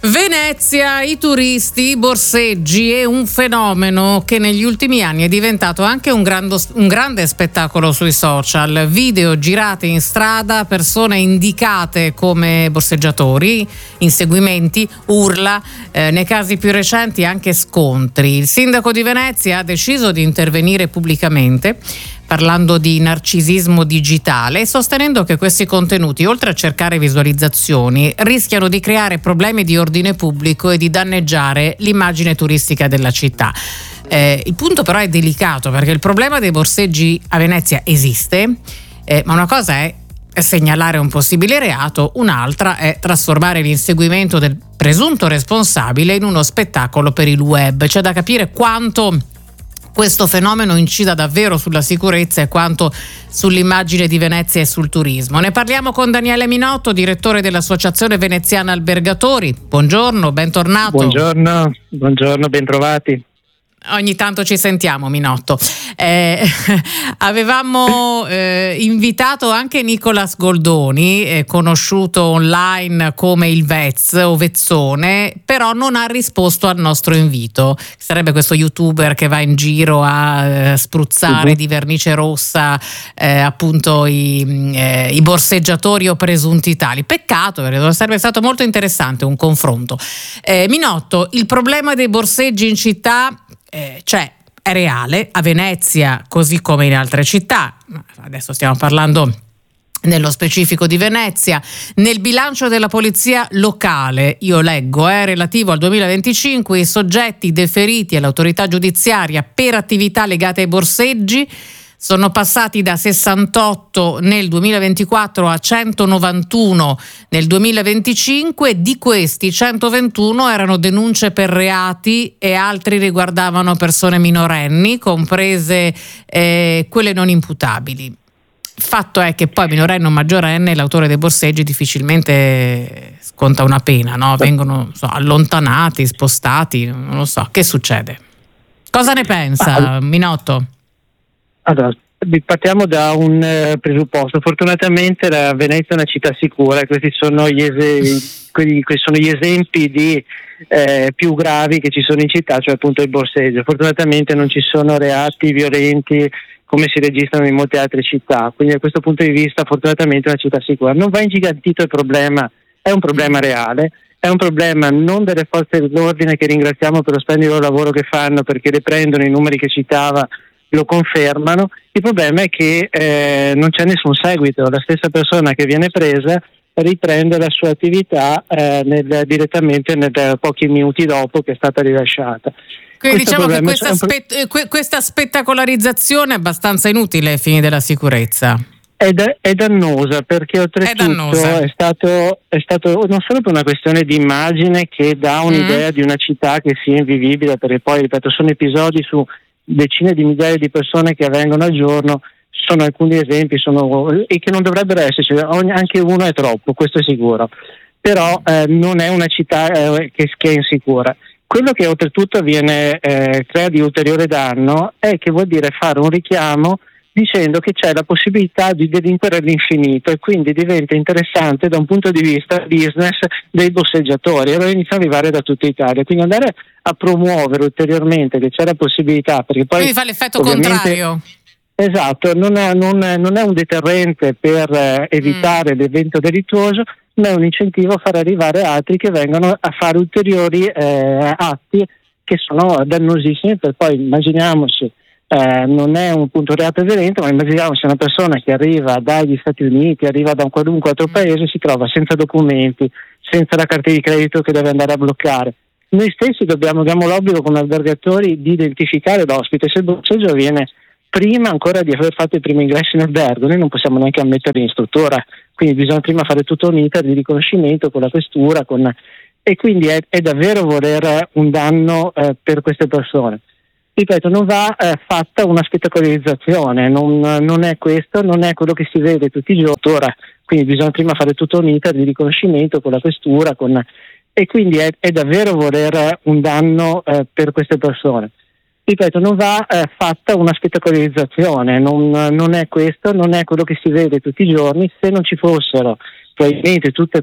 Venezia, i turisti, i borseggi è un fenomeno che negli ultimi anni è diventato anche un grande spettacolo sui social. Video girati in strada, persone indicate come borseggiatori, inseguimenti, urla, nei casi più recenti anche scontri. Il sindaco di Venezia ha deciso di intervenire pubblicamente parlando di narcisismo digitale e sostenendo che questi contenuti, oltre a cercare visualizzazioni, rischiano di creare problemi di ordine pubblico e di danneggiare l'immagine turistica della città. Il punto però è delicato, perché il problema dei borseggi a Venezia esiste, ma una cosa è segnalare un possibile reato, un'altra è trasformare l'inseguimento del presunto responsabile in uno spettacolo per il web. C'è da capire quanto questo fenomeno incida davvero sulla sicurezza e quanto sull'immagine di Venezia e sul turismo. Ne parliamo con Daniele Minotto, direttore dell'Associazione Veneziana Albergatori. Buongiorno, bentornato. Buongiorno, bentrovati. Ogni tanto ci sentiamo, Minotto. Avevamo invitato anche Nicolas Goldoni, conosciuto online come il Vez o Vezzone, però non ha risposto al nostro invito. Sarebbe questo youtuber che va in giro a spruzzare di vernice rossa appunto i borseggiatori o presunti tali. Peccato, perché sarebbe stato molto interessante un confronto. Minotto, il problema dei borseggi in città è reale a Venezia così come in altre città. Adesso stiamo parlando nello specifico di Venezia. Nel bilancio della polizia locale, io leggo, relativo al 2025, i soggetti deferiti all'autorità giudiziaria per attività legate ai borseggi sono passati da 68 nel 2024 a 191 nel 2025. Di questi 121 erano denunce per reati e altri riguardavano persone minorenni, comprese quelle non imputabili. Fatto è che poi minorenne o maggiorenne, l'autore dei borseggi difficilmente sconta una pena, no? Vengono allontanati, spostati, non lo so. Che succede? Cosa ne pensa Minotto? Allora, partiamo da un presupposto. Fortunatamente la Venezia è una città sicura e questi sono gli esempi di più gravi che ci sono in città, cioè appunto il borseggio. Fortunatamente non ci sono reati violenti come si registrano in molte altre città, quindi da questo punto di vista fortunatamente è una città sicura. Non va ingigantito il problema, è un problema reale, è un problema non delle forze dell'ordine, che ringraziamo per lo splendido lavoro che fanno, perché le prendono, i numeri che citava lo confermano. Il problema è che non c'è nessun seguito. La stessa persona che viene presa riprende la sua attività direttamente pochi minuti dopo che è stata rilasciata. Quindi diciamo che questa spettacolarizzazione è abbastanza inutile ai fini della sicurezza. È dannosa, perché oltretutto è stato non solo per una questione di immagine che dà un'idea di una città che sia invivibile, perché poi, ripeto, sono episodi su decine di migliaia di persone che avvengono al giorno. Sono alcuni esempi e che non dovrebbero esserci, anche uno è troppo, questo è sicuro, però non è una città che è insicura. Quello che oltretutto crea di ulteriore danno è che vuol dire fare un richiamo dicendo che c'è la possibilità di delinquere all'infinito, e quindi diventa interessante da un punto di vista business dei borseggiatori, e allora inizia ad arrivare da tutta Italia. Quindi andare a promuovere ulteriormente che c'è la possibilità, perché poi quindi fa l'effetto contrario. Esatto, non è un deterrente per evitare l'evento delittuoso, ma è un incentivo a far arrivare altri che vengano a fare ulteriori atti che sono dannosissimi. Per poi immaginiamoci, non è un punto reato violento, ma immaginiamoci una persona che arriva dagli Stati Uniti, arriva da un qualunque altro paese, si trova senza documenti, senza la carta di credito che deve andare a bloccare. Noi stessi abbiamo l'obbligo come albergatori di identificare l'ospite. Se il borseggio avviene prima ancora di aver fatto i primi ingressi in albergo, noi non possiamo neanche ammetterli in struttura, quindi bisogna prima fare tutto un iter di riconoscimento con la questura, e quindi è davvero voler un danno per queste persone. Ripeto, non va fatta una spettacolarizzazione, non è questo, non è quello che si vede tutti i giorni, quindi bisogna prima fare tutto un iter di riconoscimento con la questura, e quindi è davvero voler un danno per queste persone. Ripeto, non va fatta una spettacolarizzazione, non è questo, non è quello che si vede tutti i giorni. Se non ci fossero probabilmente tutte